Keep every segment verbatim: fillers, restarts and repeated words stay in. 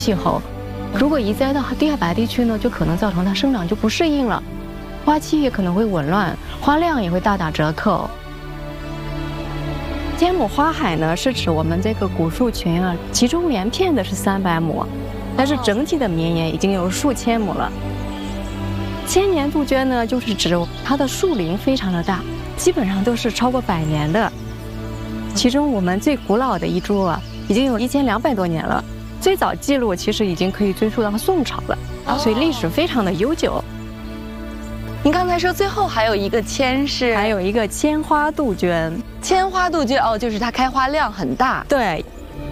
气候。如果移栽到低海拔地区呢，就可能造成它生长就不适应了，花期也可能会紊乱，花量也会大打折扣。千亩花海呢，是指我们这个古树群啊，其中连片的是三百亩，但是整体的绵延已经有数千亩了。千年杜鹃呢，就是指它的树龄非常的大，基本上都是超过百年的。其中我们最古老的一株啊，已经有一千两百多年了。最早记录其实已经可以追溯到宋朝了，哦、所以历史非常的悠久。 您刚才说最后还有一个千是， 还有一个千花杜鹃。 千花杜鹃哦，就是它开花量很大。 对。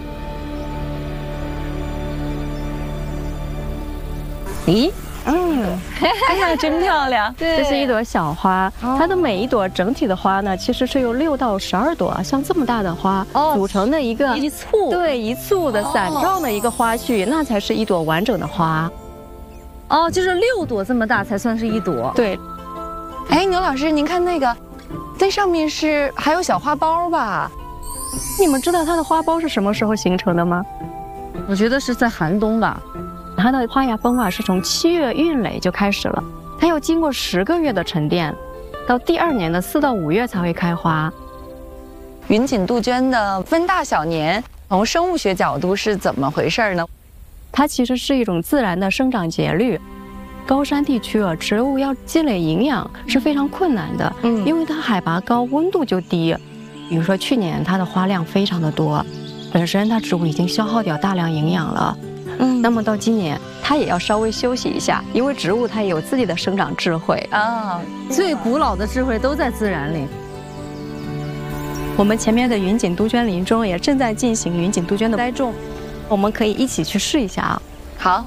咦？嗯， 哎呀，真漂亮！ 对，这是一朵小花，哦、它的每一朵整体的花呢，其实是由六到十二朵像这么大的花、哦、组成的一个一簇， 对，一簇的伞状的一个花序，哦、那才是一朵完整的花。 哦，就是六朵这么大才算是一朵。 对。 哎，牛老师，您看那个，这上面是还有小花苞吧？ 你们知道它的花苞是什么时候形成的吗？ 我觉得是在寒冬吧。 它的花芽崩啊，是从七月孕蕾就开始了，它要经过十个月的沉淀，到第二年的四到五月才会开花。 云锦杜鹃的分大小年，从生物学角度是怎么回事呢？ 它其实是一种自然的生长节律。高山地区啊，植物要积累营养是非常困难的，嗯，因为它海拔高，温度就低。比如说去年它的花量非常的多，本身它植物已经消耗掉大量营养了。嗯，那么到今年，它也要稍微休息一下，因为植物它也有自己的生长智慧啊。最古老的智慧都在自然里。 我们前面的云锦杜鹃林中也正在进行云锦杜鹃的栽种，我们可以一起去试一下啊。 好。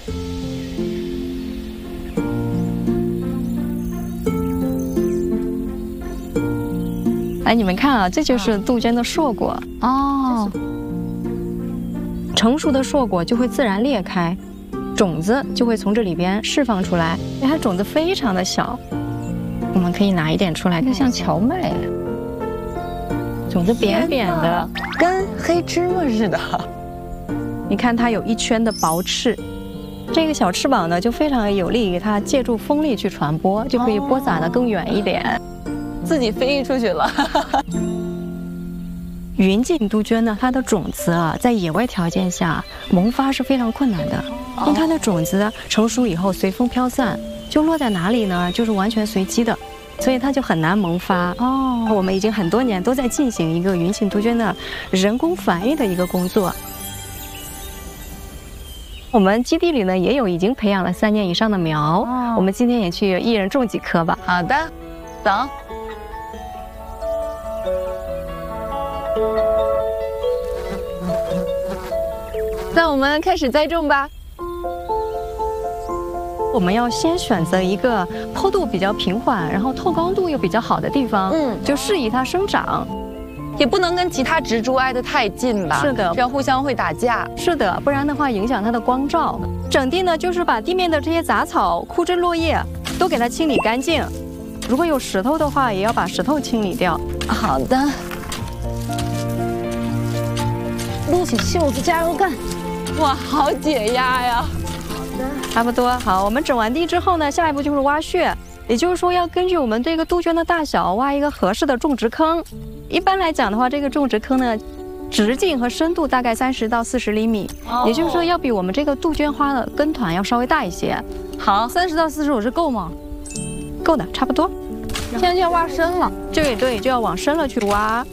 哎，你们看啊，这就是杜鹃的硕果哦。成熟的硕果就会自然裂开，种子就会从这里边释放出来。它种子非常的小，我们可以拿一点出来看， 像荞麦， 种子扁扁的， 跟黑芝麻似的。 你看它有一圈的薄翅，这个小翅膀呢就非常有利于它借助风力去传播，就可以播撒得更远一点， 自己飞出去了。 云锦杜鹃呢，它的种子啊，在野外条件下萌发是非常困难的，因为它的种子成熟以后随风飘散，就落在哪里呢，就是完全随机的，所以它就很难萌发。哦，我们已经很多年都在进行一个云锦杜鹃的人工繁育的一个工作。我们基地里呢也有已经培养了三年以上的苗，哦、我们今天也去一人种几棵吧。 好的，走。那我们开始栽种吧。 我们要先选择一个坡度比较平缓，然后透光度又比较好的地方，嗯，就适宜它生长。 也不能跟其他植株挨得太近吧？ 是的， 这样互相会打架。 是的，不然的话影响它的光照。整地呢，就是把地面的这些杂草、枯枝落叶都给它清理干净。如果有石头的话，也要把石头清理掉。 好的。 撸起袖子，加油干！ 哇，好解压呀！ 好的，差不多。好，我们整完地之后呢，下一步就是挖穴。也就是说，要根据我们这个杜鹃的大小，挖一个合适的种植坑。一般来讲的话，这个种植坑呢，直径和深度大概三十到四十厘米，哦、也就是说，要比我们这个杜鹃花的根团要稍微大一些。 好，三十到四十，我是够吗？ 够的，差不多。 现在就要挖深了。 对对，就要往深了去挖。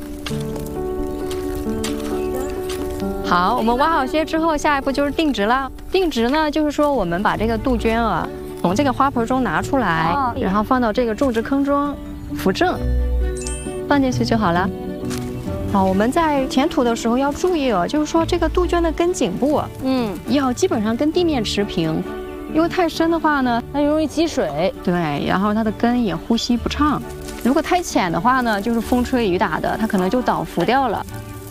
好，我们挖好穴之后，下一步就是定植了。定植呢，就是说我们把这个杜鹃啊，从这个花盆中拿出来，哦、然后放到这个种植坑中，扶正，放进去就好了。好，我们在填土的时候要注意哦，就是说这个杜鹃的根颈部，嗯，要基本上跟地面持平，因为太深的话呢， 它容易积水。 对，然后它的根也呼吸不畅。如果太浅的话呢，就是风吹雨打的，它可能就倒伏掉了。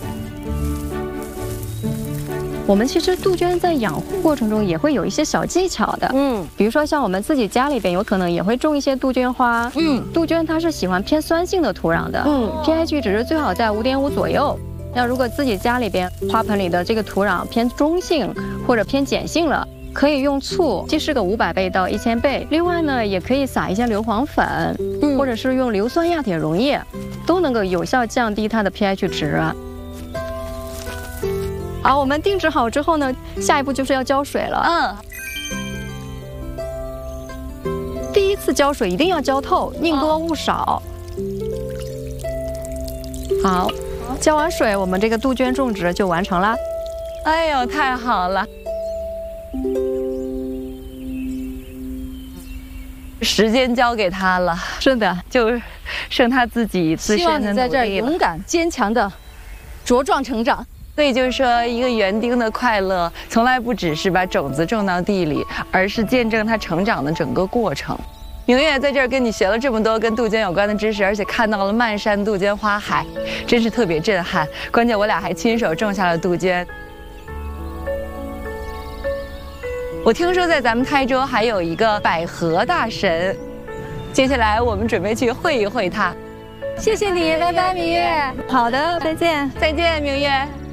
我们其实杜鹃在养护过程中也会有一些小技巧的，嗯，比如说像我们自己家里边有可能也会种一些杜鹃花，嗯，杜鹃它是喜欢偏酸性的土壤的，嗯 ，pH 值最好在五点五左右， 那如果自己家里边花盆里的这个土壤偏中性或者偏碱性了，可以用醋稀释个五百倍到一千倍。另外呢，也可以撒一些硫磺粉，嗯、或者是用硫酸亚铁溶液，都能够有效降低它的 pH 值。好，我们定植好之后呢，下一步就是要浇水了。嗯，第一次浇水一定要浇透，宁多勿少。好，浇完水，我们这个杜鹃种植就完成了。 哎呦，太好了！时间交给他了， 是的， 就剩他自己自身的努力了。 希望你在这儿勇敢坚强的茁壮成长。 所以就是说，一个园丁的快乐，从来不只是把种子种到地里，而是见证它成长的整个过程。明月在这儿跟你学了这么多跟杜鹃有关的知识，而且看到了漫山杜鹃花海，真是特别震撼。关键我俩还亲手种下了杜鹃。我听说在咱们台州还有一个百合大神，接下来我们准备去会一会他。 谢谢你，拜拜，明月。 好的，再见， 再见，明月。